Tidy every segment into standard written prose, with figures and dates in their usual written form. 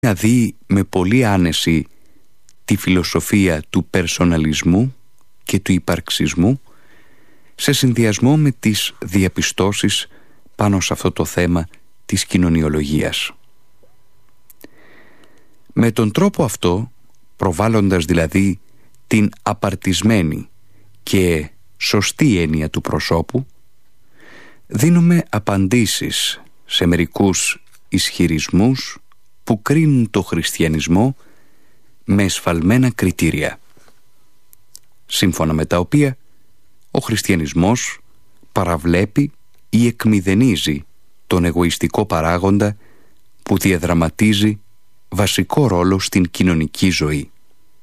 να δει με πολλή άνεση τη φιλοσοφία του περσοναλισμού και του υπαρξισμού σε συνδυασμό με τις διαπιστώσεις πάνω σε αυτό το θέμα της κοινωνιολογίας. Με τον τρόπο αυτό, προβάλλοντας δηλαδή την απαρτισμένη και σωστή έννοια του προσώπου, δίνουμε απαντήσεις σε μερικούς ισχυρισμούς που κρίνουν το χριστιανισμό με εσφαλμένα κριτήρια, σύμφωνα με τα οποία ο χριστιανισμός παραβλέπει ή εκμηδενίζει τον εγωιστικό παράγοντα που διαδραματίζει βασικό ρόλο στην κοινωνική ζωή.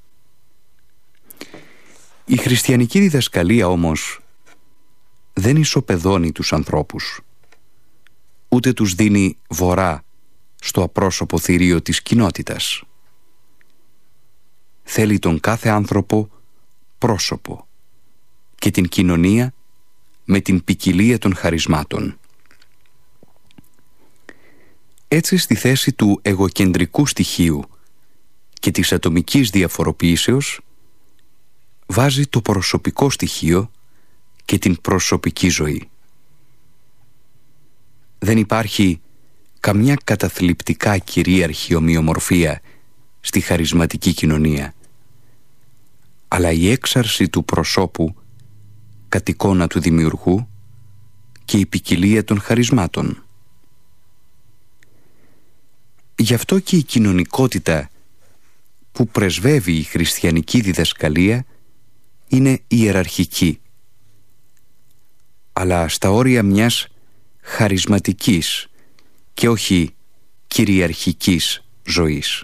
Η χριστιανική διδασκαλία όμως δεν ισοπεδώνει τους ανθρώπους, ούτε τους δίνει βορρά στο απρόσωπο θηρίο της κοινότητας. Θέλει τον κάθε άνθρωπο πρόσωπο και την κοινωνία με την ποικιλία των χαρισμάτων. Έτσι, στη θέση του εγωκεντρικού στοιχείου και της ατομικής διαφοροποίησεως βάζει το προσωπικό στοιχείο και την προσωπική ζωή. Δεν υπάρχει καμιά καταθλιπτικά κυρίαρχη ομοιομορφία στη χαρισματική κοινωνία, αλλά η έξαρση του προσώπου κατ' εικόνα του δημιουργού και η ποικιλία των χαρισμάτων. Γι' αυτό και η κοινωνικότητα που πρεσβεύει η χριστιανική διδασκαλία είναι ιεραρχική, αλλά στα όρια μιας χαρισματικής και όχι κυριαρχικής ζωής.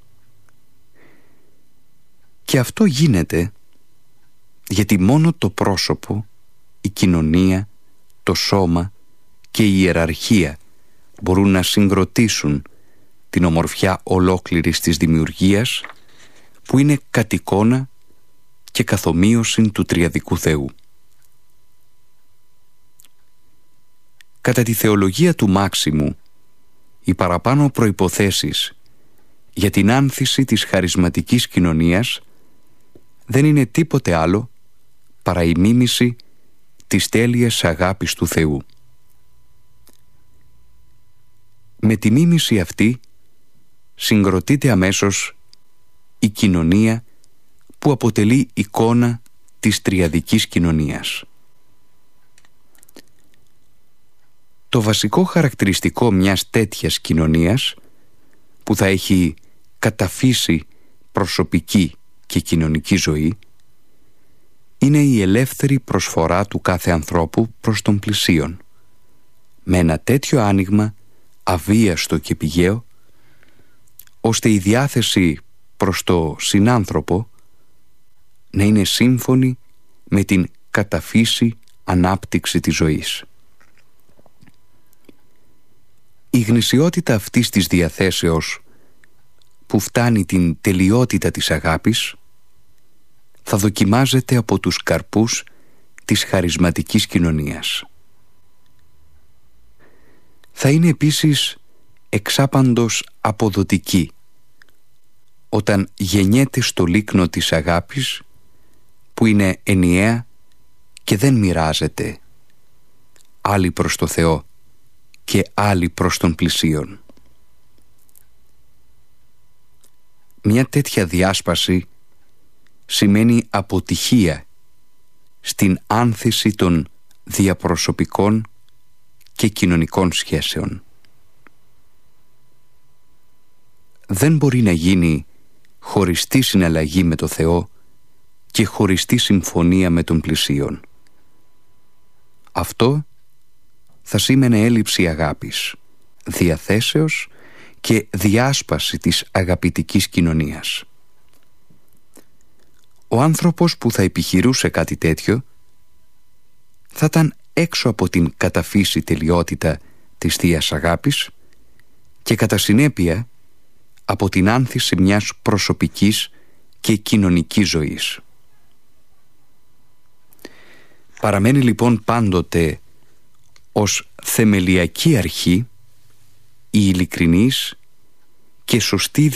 Και αυτό γίνεται γιατί μόνο το πρόσωπο, η κοινωνία, το σώμα και η ιεραρχία μπορούν να συγκροτήσουν την ομορφιά ολόκληρης της δημιουργίας, που είναι κατ' εικόνα και καθομοίωση του τριαδικού Θεού. Κατά τη θεολογία του Μάξιμου, οι παραπάνω προϋποθέσεις για την άνθηση της χαρισματικής κοινωνίας δεν είναι τίποτε άλλο παρά η μίμηση της τέλειας αγάπης του Θεού. Με τη μίμηση αυτή συγκροτείται αμέσως η κοινωνία που αποτελεί εικόνα της τριαδικής κοινωνίας. Το βασικό χαρακτηριστικό μιας τέτοιας κοινωνίας, που θα έχει καταφύσει προσωπική και κοινωνική ζωή, είναι η ελεύθερη προσφορά του κάθε ανθρώπου προς τον πλησίον, με ένα τέτοιο άνοιγμα αβίαστο και πηγαίο, ώστε η διάθεση προς το συνάνθρωπο να είναι σύμφωνη με την καταφύση ανάπτυξη της ζωής. Η γνησιότητα αυτής της διαθέσεως, που φτάνει την τελειότητα της αγάπης, θα δοκιμάζεται από τους καρπούς της χαρισματικής κοινωνίας. Θα είναι επίσης εξάπαντος αποδοτική όταν γεννιέται στο λίκνο της αγάπης, που είναι ενιαία και δεν μοιράζεται, άλλη προς το Θεό και άλλη προς τον πλησίον. Μια τέτοια διάσπαση σημαίνει αποτυχία στην άνθηση των διαπροσωπικών και κοινωνικών σχέσεων. Δεν μπορεί να γίνει χωριστή συναλλαγή με το Θεό και χωριστή συμφωνία με τον πλησίον. Αυτό θα σήμαινε έλλειψη αγάπης, διαθέσεως και διάσπαση της αγαπητικής κοινωνίας. Ο άνθρωπος που θα επιχειρούσε κάτι τέτοιο θα ήταν έξω από την καταφύση τελειότητα της Θείας Αγάπης και κατά συνέπεια από την άνθηση μιας προσωπικής και κοινωνικής ζωής. Παραμένει λοιπόν πάντοτε ως θεμελιακή αρχή η ειλικρινής και σωστή